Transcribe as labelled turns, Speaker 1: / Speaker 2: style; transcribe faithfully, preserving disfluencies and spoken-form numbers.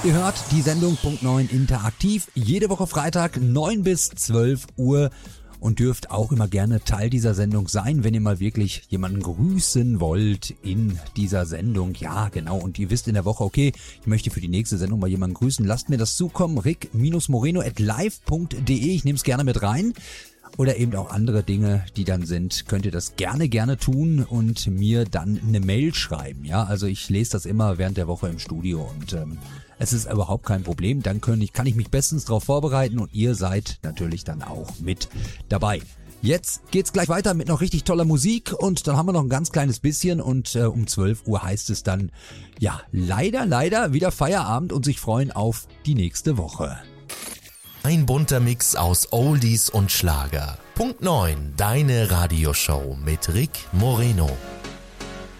Speaker 1: Ihr hört die Sendung Punkt neun interaktiv, jede Woche Freitag neun bis zwölf Uhr und dürft auch immer gerne Teil dieser Sendung sein, wenn ihr mal wirklich jemanden grüßen wollt in dieser Sendung. Ja, genau, und ihr wisst in der Woche, okay, ich möchte für die nächste Sendung mal jemanden grüßen. Lasst mir das zukommen, rick-moreno at live punkt de, ich nehme es gerne mit rein. Oder eben auch andere Dinge, die dann sind, könnt ihr das gerne, gerne tun und mir dann eine Mail schreiben. Ja, also ich lese das immer während der Woche im Studio und ähm, es ist überhaupt kein Problem. Dann kann ich, kann ich mich bestens darauf vorbereiten und ihr seid natürlich dann auch mit dabei. Jetzt geht's gleich weiter mit noch richtig toller Musik und dann haben wir noch ein ganz kleines bisschen und äh, um zwölf Uhr heißt es dann, ja, leider, leider wieder Feierabend und sich freuen auf die nächste Woche.
Speaker 2: Ein bunter Mix aus Oldies und Schlager. Punkt neun, deine Radioshow mit Rick Moreno.